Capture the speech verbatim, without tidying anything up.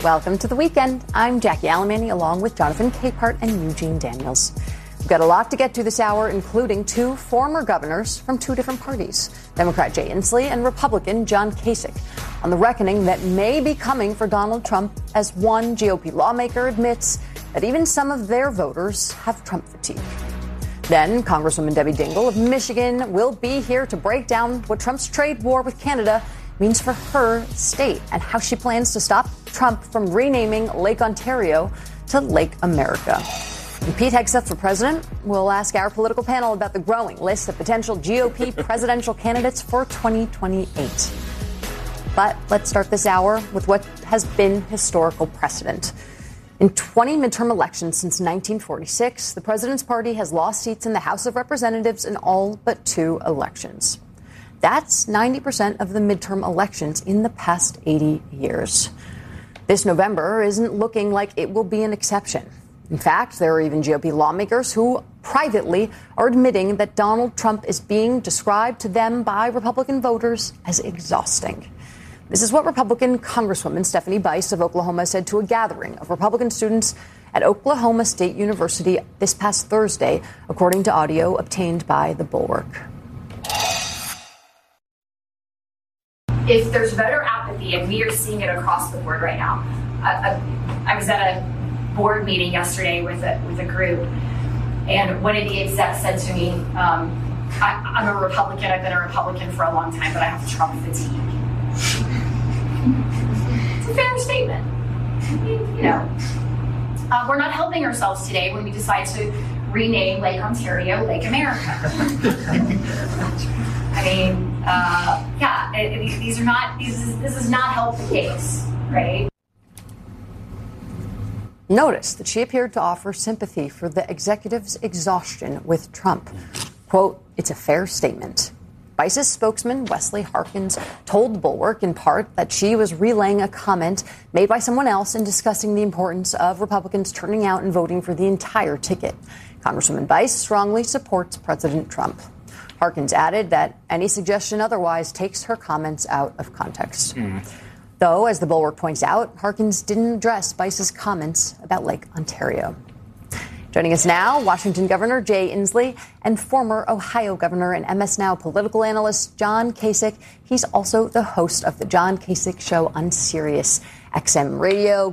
Welcome to the weekend. I'm Jackie Alemany, along with Jonathan Capehart and Eugene Daniels. We've got a lot to get to this hour, including two former governors from two different parties, Democrat Jay Inslee and Republican John Kasich, on the reckoning that may be coming for Donald Trump as one G O P lawmaker admits that even some of their voters have Trump fatigue. Then Congresswoman Debbie Dingell of Michigan will be here to break down what Trump's trade war with Canada means for her state and how she plans to stop Trump from renaming Lake Ontario to Lake America. And Pete Hegseth for president. We'll ask our political panel about the growing list of potential G O P presidential candidates for twenty twenty-eight. But let's start this hour with what has been historical precedent. In twenty midterm elections since nineteen forty-six, the president's party has lost seats in the House of Representatives in all but two elections. That's ninety percent of the midterm elections in the past eighty years. This November isn't looking like it will be an exception. In fact, there are even G O P lawmakers who privately are admitting that Donald Trump is being described to them by Republican voters as exhausting. This is what Republican Congresswoman Stephanie Bice of Oklahoma said to a gathering of Republican students at Oklahoma State University this past Thursday, according to audio obtained by The Bulwark. If there's voter apathy, and we are seeing it across the board right now. I, I, I was at a board meeting yesterday with a with a group, and one of the execs said to me, um, I, I'm a Republican, I've been a Republican for a long time, but I have Trump fatigue. It's a fair statement. I mean, you know, uh, we're not helping ourselves today when we decide to rename Lake Ontario Lake America. I mean, uh, yeah, it, it, these are not, these, this does not help the case, right? Notice that she appeared to offer sympathy for the executive's exhaustion with Trump. Quote, it's a fair statement. Bice's spokesman, Wesley Harkins, told The Bulwark in part that she was relaying a comment made by someone else in discussing the importance of Republicans turning out and voting for the entire ticket. Congresswoman Bice strongly supports President Trump. Harkins added that any suggestion otherwise takes her comments out of context. Mm. Though, as The Bulwark points out, Harkins didn't address Bice's comments about Lake Ontario. Joining us now, Washington Governor Jay Inslee and former Ohio Governor and M S Now political analyst John Kasich. He's also the host of the John Kasich Show on Sirius X M Radio.